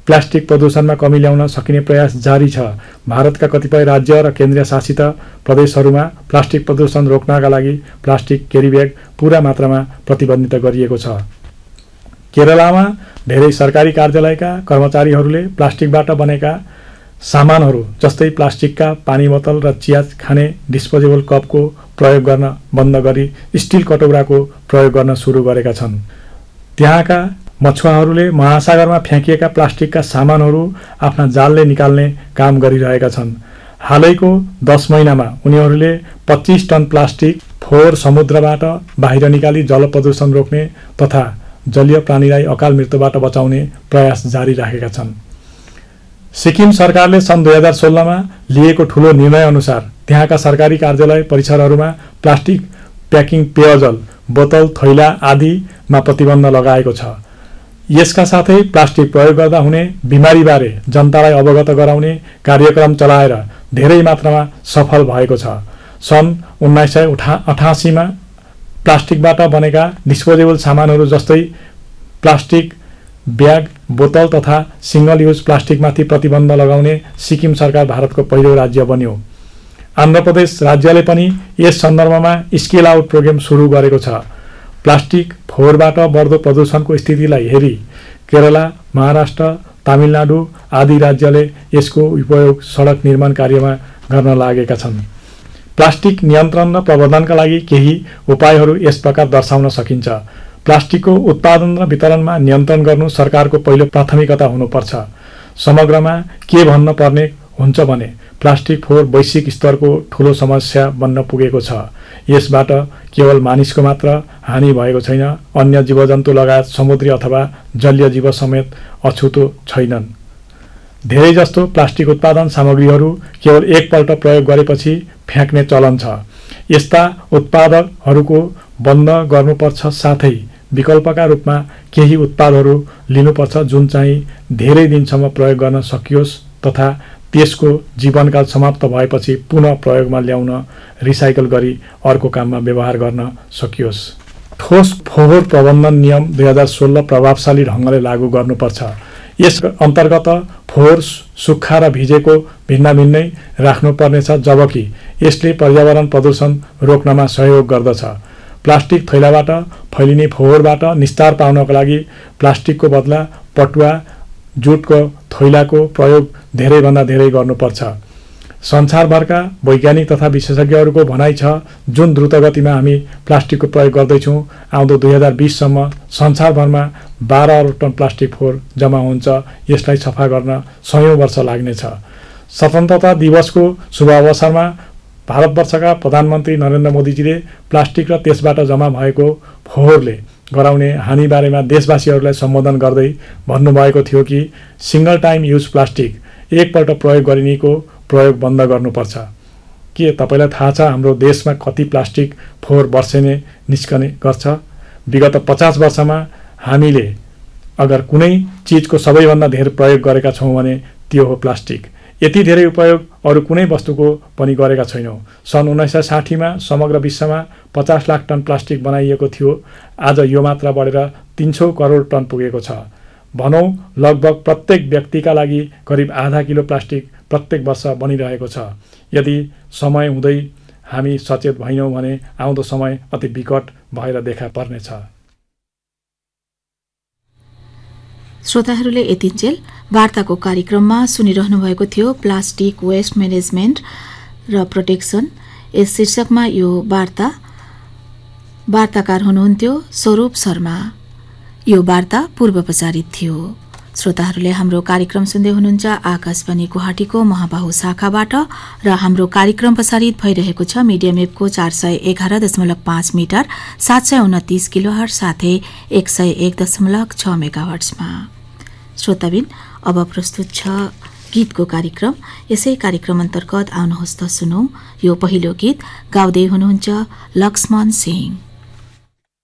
Plastic प्रदूषणमा कमी ल्याउन सकिने प्रयास जारी छ। भारतका कतिपय राज्य र केन्द्रीय शासित प्रदेशहरूमा प्लास्टिक प्रदूषण रोक्नका लागि प्लास्टिक क्यारी ब्याग पूरा मात्रामा प्रतिबन्धित गरिएको छ। केरलामा धेरै सरकारी कार्यालयका कर्मचारीहरूले प्लास्टिकबाट बनेका सामानहरू जस्तै प्लास्टिकका पानी बोतल र चिया खाने डिस्पोजेबल कपको प्रयोग गर्न बन्द गरी स्टिल कटौराको प्रयोग गर्न सुरु गरेका छन्। त्यहाँका मछुवाहरूले महासागरमा फ्याँकिएका प्लास्टिकका सामानहरू आफ्ना जालले निकाल्ने काम गरिरहेका छन्। हालैको 10 महिनामा उनीहरूले 25 टन प्लास्टिक फोहोर समुद्रबाट बाहिर निकाली जल प्रदूषण रोक्ने तथा जलीय प्राणीलाई अकाल मृत्युबाट बचाउने प्रयास जारी राखेका छन्। सिक्किम सरकारले सन् 2016 मा लिएको ठूलो निर्णय अनुसार त्यहाँका सरकारी कार्यालय परिसरहरूमा प्लास्टिक प्याकिङ पेयजल बोतल थैला आदिमा प्रतिबन्ध लगाएको छ। यसका साथै प्लास्टिक प्रयोग गर्दा हुने बिमारीबारे जनतालाई अवगत गराउने कार्यक्रम चलाएर धेरै मात्रामा सफल भएको छ। सन् 1988 मा प्लास्टिकबाट बनेका डिस्पोजेबल सामानहरू जस्तै प्लास्टिक ब्याग बोतल तथा सिंगल युज प्लास्टिकमाथि प्रतिबन्ध लगाउने सिक्किम सरकार भारतको पहिलो राज्य बन्यो। आन्ध्र प्रदेश राज्यले पनि यस सन्दर्भमा स्केल आउट प्रोग्राम सुरु गरेको छ। प्लास्टिक फोहोरबाट बढ्दो प्रदूषणको स्थितिलाई हेरी केरला, महाराष्ट्र, तमिलनाडु आदि राज्यले यसको उपयोग सडक निर्माण कार्यमा गर्न लागेका छन्। प्लास्टिक नियन्त्रण र प्रबन्धनका लागि केही उपायहरू यस प्रकार दर्शाउन सकिन्छ। प्लास्टिकको उत्पादन र वितरणमा नियन्त्रण गर्नु सरकारको पहिलो प्राथमिकता हुनुपर्छ। समग्रमा के भन्न पर्ने हुन्छ भने प्लास्टिक फोहोर वैश्विक स्तरको ठूलो समस्या बन्न पुगेको छ। यसबाट केवल मानिसको मात्र हानि भएको छैन, अन्य जीवजन्तु लगायत समुद्री अथवा जलीय जीव समेत अछुतो छैनन्। धेरै जस्तो प्लास्टिक उत्पादन सामग्रीहरू केवल एकपल्ट प्रयोग गरेपछि फ्याँक्ने चलन छ। यस्ता उत्पादकहरूको बन्द गर्नुपर्छ, साथै विकल्पका रूपमा केही उत्पादहरू लिनुपर्छ जुन चाहिँ धेरै दिनसम्म प्रयोग गर्न सकियोस् तथा त्यसको जीवनकाल समाप्त भएपछि पुनः प्रयोगमा ल्याउन रिसाइकल गरी अर्को काममा व्यवहार गर्न सकियोस्। ठोस फोहोर प्रबन्धन नियम 2016 प्रभावशाली ढङ्गले लागू गर्नुपर्छ। यस अन्तर्गत फोहोर सुक्खा र भिजेको भिन्नै राख्नुपर्नेछ, जबकि यसले पर्यावरण प्रदूषण रोक्नमा सहयोग गर्दछ। प्लास्टिक थैलाबाट फैलिने फोहोरबाट निस्तार पाउनका लागि प्लास्टिकको बदला पटुवा जुटको थैलाको प्रयोग धेरैभन्दा धेरै गर्नुपर्छ। संसारभरका वैज्ञानिक तथा विशेषज्ञहरूको भनाइ छ जुन द्रुतगतिमा हामी प्लास्टिकको प्रयोग गर्दैछौँ, आउँदो 2020 सम्म संसारभरमा 12 अरब टन प्लास्टिक फोहोर जम्मा हुन्छ। यसलाई सफा गर्न 100 वर्ष लाग्नेछ। स्वतन्त्रता दिवसको शुभ अवसरमा भारतवर्षका प्रधानमन्त्री नरेन्द्र मोदीजीले प्लास्टिक र त्यसबाट जम्मा भएको फोहोरले गराउने हानि बारेमा देशवासीहरूलाई सम्बोधन गर्दै भन्नुभएको थियो कि सिंगल टाइम युज प्लास्टिक एकपल्ट प्रयोग गरिनेको प्रयोग बन्द गर्नुपर्छ। के तपाईलाई थाहा छ हाम्रो देशमा कति प्लास्टिक फोहोर वर्षेनी निस्कने गर्छ? विगत 50 वर्षमा हामीले अगर कुनै चीजको सबैभन्दा धेरै प्रयोग गरेका छौँ भने त्यो हो प्लास्टिक। यति धेरै उपयोग अरू कुनै वस्तुको पनि गरेका छैनौँ। सन् 1960 मा समग्र विश्वमा 50 लाख टन प्लास्टिक बनाइएको थियो। आज यो मात्रा बढेर 300 करोड टन पुगेको छ। भनौँ लगभग प्रत्येक व्यक्तिका लागि करिब आधा किलो प्लास्टिक प्रत्येक वर्ष बनिरहेको छ। यदि समय हुँदै हामी सचेत भएनौँ भने आउँदो समय अति विकट भएर देखा पर्नेछ। श्रोताहरूले यतिन्जेल वार्ताको कार्यक्रममा सुनिरहनु भएको थियो प्लास्टिक वेस्ट म्यानेजमेन्ट र प्रोटेक्सन। यस शीर्षकमा यो वार्ताकार हुनुहुन्थ्यो स्वरूप शर्मा। यो वार्ता पूर्व प्रचारित थियो। श्रोताहरूले हाम्रो कार्यक्रम सुन्दै हुनुहुन्छ आकाशवाणी गुवाहाटीको महाबाहु शाखाबाट र हाम्रो कार्यक्रम प्रसारित भइरहेको छ मिडियम वेभको 411.5 मिटर 729 किलोहर्ट्ज साथै 101.6 मेगाहर्ट्जमा। श्रोताबिन, अब प्रस्तुत छ गीतको कार्यक्रम। यसै कार्यक्रम अन्तर्गत आउनुहोस् त सुनौ यो पहिलो गीत। गाउँदै हुनुहुन्छ लक्ष्मण सिंह।